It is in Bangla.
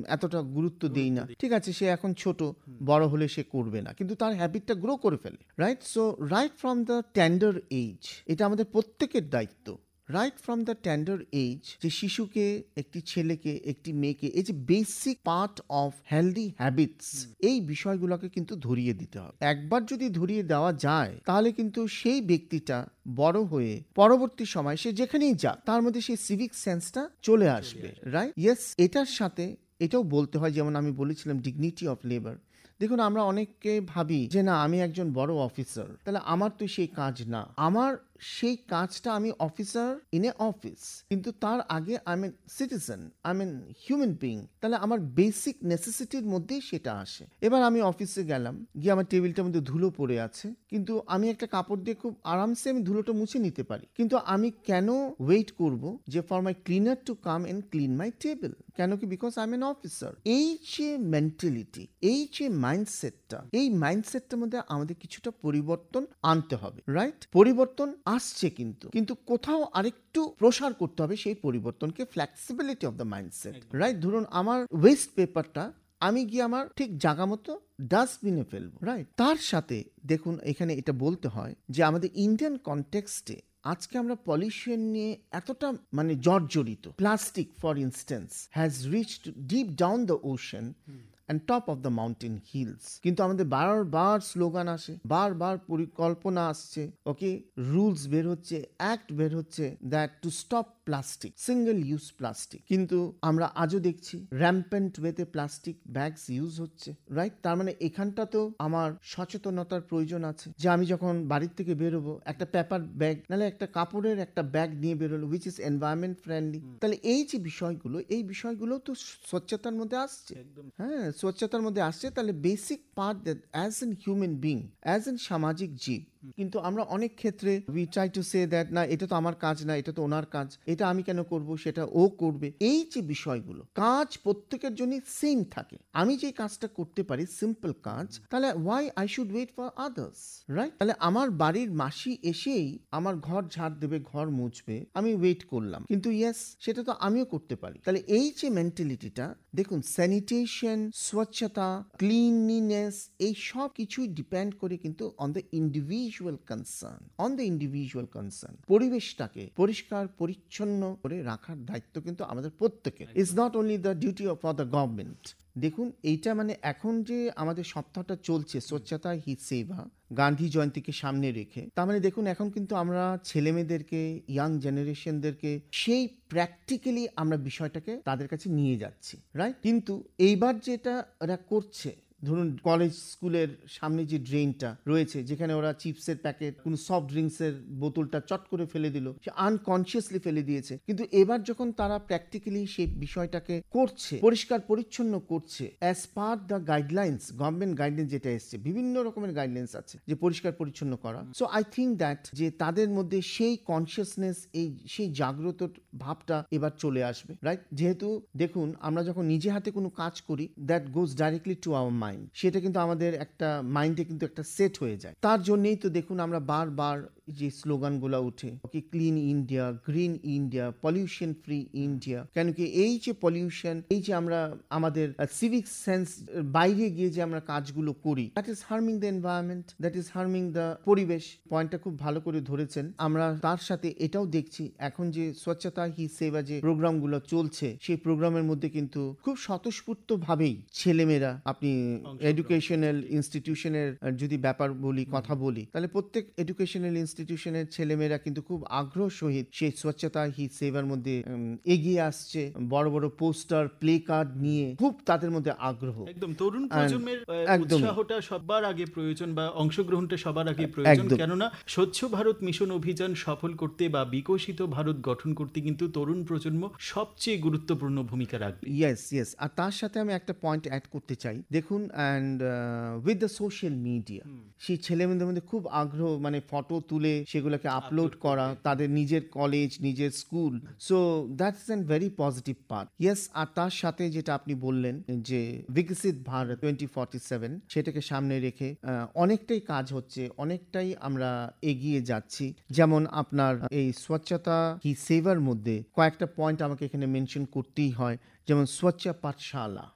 এতটা গুরুত্ব দেই না, ঠিক আছে সে এখন ছোট, বড় হলে সে করবে না, কিন্তু তার হ্যাবিটটা গ্রো করে ফেলে, right? So right from the tender age, এটা আমাদের প্রত্যেকের দায়িত্ব, right from the tender age, যে শিশুকে, একটি ছেলেকে, একটি মেয়েকে এই যে basic part of healthy habits, এই বিষয়গুলোকে কিন্তু ধরিয়ে দিতে হবে। একবার যদি ধরিয়ে দেওয়া যায় তাহলে কিন্তু সেই ব্যক্তিটা বড় হয়ে পরবর্তী সময় সে যেখানেই যাক তার মধ্যে সেই সিভিক সেন্সটা চলে আসবে, রাইট? ইয়েস, এটার সাথে এটাও বলতে হয়, যেমন আমি বলেছিলাম ডিগনিটি অফ লেবার। দেখুন, আমরা অনেককে ভাবি যে না আমি একজন বড় অফিসার, তাহলে আমার তো সেই কাজ না, আমার সেই কাজটা, আমি অফিসার ইন এ অফিস, কিন্তু তার আগে I am citizen, I am human being, তাহলে আমার বেসিক নেসেসিটির মধ্যেই সেটা আসে। এবার আমি অফিসে গেলাম, গিয়ে আমার টেবিলটার মধ্যে ধুলো পড়ে আছে, কিন্তু আমি একটা কাপড় দিয়ে খুব আরামসে আমি ধুলোটা মুছে নিতে পারি, কিন্তু আমি কেন ওয়েট করব যে for my cleaner to come and clean my table? কেন কি? Because I am N officer. এই যে মেন্টালিটি, এই যে মাইন্ডসেটটা, এই মাইন্ডসেটটার মধ্যে আমাদের কিছুটা পরিবর্তন আনতে হবে, রাইট? পরিবর্তন আসছে, কিন্তু কোথাও আরেকটু প্রসার করতে হবে সেই পরিবর্তনকে, flexibility of the mindset, right? ধরুন আমার ওয়েস্ট পেপারটা আমি গিয়ে আমার ঠিক জায়গা মতো ডাস্টবিনে ফেলবো, রাইট? তার সাথে দেখুন এখানে এটা বলতে হয় যে আমাদের ইন্ডিয়ান কনটেক্সটে আজকে আমরা পলিউশন নিয়ে এতটা মানে জর্জরিত। Plastic for instance has reached deep down the ocean and top of the mountain hills, কিন্তু আমাদের বারবার স্লোগান আসে, বারবার পরিকল্পনা আসছে, ওকে, রুলস বের হচ্ছে, অ্যাক্ট বের হচ্ছে, that to stop plastic, single use plastic, কিন্তু আমরা আজও দেখছি র্যাম্পেন্ট ওয়েতে প্লাস্টিক ব্যাগস ইউজ হচ্ছে, রাইট? তার মানে এখানটাতেও আমার সচেতনতার প্রয়োজন আছে, যে আমি যখন বাড়ির থেকে বেরোবো একটা পেপার ব্যাগ, নাহলে একটা কাপড়ের একটা ব্যাগ নিয়ে বেরোলো উইচ ইজ এনভায়রনমেন্ট ফ্রেন্ডলি, তাহলে এই যে বিষয়গুলো, এই বিষয়গুলো তো স্বচ্ছতার মধ্যে আসছে, হ্যাঁ স্বচ্ছতার মধ্যে আসছে, তাহলে basic part that as an human being, as an সামাজিক জীব। কিন্তু আমরা অনেক ক্ষেত্রে we try to say that না এটা তো আমার কাজ না, এটা তো ওনার কাজ, এটা আমি কেন করব, সেটা ও করবে। এই যে বিষয়গুলো, কাজ প্রত্যেকের জন্য সেম থাকে, আমি যে কাজটা করতে পারি সিম্পল কাজ, তাহলে Y I should wait for others, right? তাহলে আমার বাড়ির মাসি এসেই আমার ঘর ঝাড় দেবে, ঘর মুছবে, আমি ওয়েট করলাম, কিন্তু ইয়েস সেটা তো আমিও করতে পারি। তাহলে এই যে মেন্টালিটিটা দেখুন, স্যানিটেশন, স্বচ্ছতা, ক্লিনলিনেস, এই সব কিছুই ডিপেন্ড করে কিন্তু অন দ্য ইন্ডিভিজুয়াল কনসার্ন, পরিবেশটাকে পরিষ্কার পরিচ্ছন্ন করে রাখার দায়িত্ব কিন্তু আমাদের প্রত্যেকের। Is not only the duty of the government. দেখুন এইটা মানে এখন যে আমাদের সপ্তাহটা চলছে স্বচ্ছতা হি সেবা, গান্ধী জয়ন্তীকে সামনে রেখে, তার মানে দেখুন এখন কিন্তু আমরা ছেলে মেয়েদেরকে, ইয়াং জেনারেশনদেরকে সেই প্র্যাকটিক্যালি আমরা বিষয়টাকে তাদের কাছে নিয়ে যাচ্ছি, রাইট? কিন্তু এইবার যেটা ওরা করছে, ধরুন কলেজ স্কুলের সামনে যে ড্রেনটা রয়েছে, যেখানে ওরা চিপসের প্যাকেট, কোনো সফট ড্রিঙ্কসের বোতলটা চট করে ফেলে দিল, সে আনকনসিয়াসলি ফেলে দিয়েছে, কিন্তু এবার যখন তারা প্র্যাকটিক্যালি সেই বিষয়টাকে করছে, পরিষ্কার পরিচ্ছন্ন করছে, as per the guidelines, government guidelines যেটা এসছে, বিভিন্ন রকমের গাইডলাইন্স আছে যে পরিষ্কার পরিচ্ছন্ন করা। সো আই থিঙ্ক দ্যাট যে তাদের মধ্যে সেই কনসিয়াসনেস, সেই জাগ্রত ভাবটা এবার চলে আসবে, রাইট? যেহেতু দেখুন আমরা যখন নিজে হাতে কোনো কাজ করি, that goes directly to our mind, সেটা কিন্তু আমাদের একটা মাইন্ডে কিন্তু একটা সেট হয়ে যায়। তার জন্যই তো দেখুন আমরা বারবার যে স্লোগানগুলো উঠে, ওকে, clean India, green India, pollution free India, কেন কি এই যে পলিউশন, এই যে আমরা আমাদের সিভিক সেন্স বাইরে গিয়ে যে আমরা কাজগুলো করি, that is harming the environment, that is harming the পরিবেশ। পয়েন্টটা খুব ভালো করে ধরেছেন। আমরা তার সাথে এটাও দেখছি এখন যে স্বচ্ছতা হি সেবা যে প্রোগ্রামগুলো চলছে, সেই প্রোগ্রামের মধ্যে কিন্তু খুব স্বতঃস্ফূর্ত ভাবেই ছেলেমেয়েরা, আপনি এডুকেশনাল ইনস্টিটিউশনের যদি ব্যাপার বলি, কথা বলি, তাহলে প্রত্যেক এডুকেশনাল ইনস্টিটিউশনের ছেলেমেয়েরা কিন্তু খুব আগ্রহ সহিত সেই স্বচ্ছতা হি সেবার মধ্যে এগিয়ে আসছে, বড় বড় পোস্টার, প্লে কার্ড নিয়ে খুব তাদের মধ্যে আগ্রহ। একদম তরুণ প্রজন্মের উৎসাহটা সবার আগে প্রয়োজন, বা অংশগ্রহণটা সবার আগে প্রয়োজন, কেননা স্বচ্ছ ভারত মিশন অভিযান সফল করতে বা বিকশিত ভারত গঠন করতে কিন্তু তরুণ প্রজন্ম সবচেয়ে গুরুত্বপূর্ণ ভূমিকা রাখবে। ইয়েস, আর তার সাথে আমি একটা পয়েন্ট অ্যাড করতে চাই। দেখুন, and with the social media, সেই ছেলেমেয়েদের মধ্যে খুব আগ্রহ, মানে ফটো তুলে সেগুলোকে আপলোড করা, তাদের নিজের কলেজ, নিজের school. So that's N very positive part. Yes, আর তার সাথে যেটা আপনি বললেন যে বিকশিত ভারত 2047, সেটাকে সামনে রেখে অনেকটাই কাজ হচ্ছে, অনেকটাই আমরা এগিয়ে যাচ্ছি। যেমন আপনার এই স্বচ্ছতা হি সেবার মধ্যে কয়েকটা পয়েন্ট আমাকে এখানে মেনশন করতেই হয়, যেমন স্বচ্ছ পাঠশালা,